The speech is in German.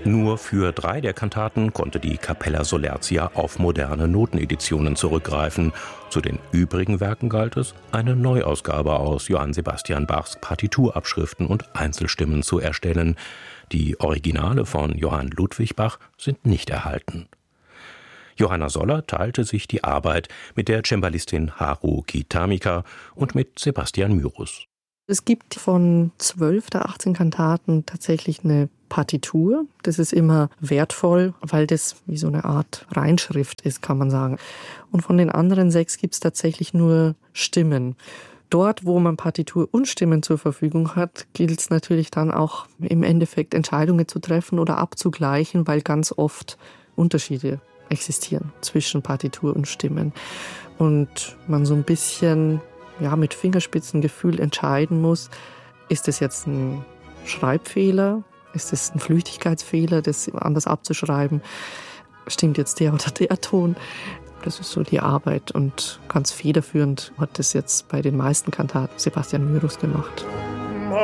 Nur für 3 der Kantaten konnte die Capella Solertia auf moderne Noteneditionen zurückgreifen. Zu den übrigen Werken galt es, eine Neuausgabe aus Johann Sebastian Bachs Partiturabschriften und Einzelstimmen zu erstellen. Die Originale von Johann Ludwig Bach sind nicht erhalten. Johanna Soller teilte sich die Arbeit mit der Cembalistin Haru Kitamika und mit Sebastian Myrus. Es gibt von 12 der 18 Kantaten tatsächlich eine Partitur. Das ist immer wertvoll, weil das wie so eine Art Reinschrift ist, kann man sagen. Und von den anderen 6 gibt es tatsächlich nur Stimmen. Dort, wo man Partitur und Stimmen zur Verfügung hat, gilt es natürlich dann auch im Endeffekt Entscheidungen zu treffen oder abzugleichen, weil ganz oft Unterschiede existieren zwischen Partitur und Stimmen. Und man so ein bisschen mit Fingerspitzengefühl entscheiden muss, ist das jetzt ein Schreibfehler, ist das ein Flüchtigkeitsfehler, das anders abzuschreiben, stimmt jetzt der oder der Ton. Das ist so die Arbeit und ganz federführend hat das jetzt bei den meisten Kantaten Sebastian Myrus gemacht.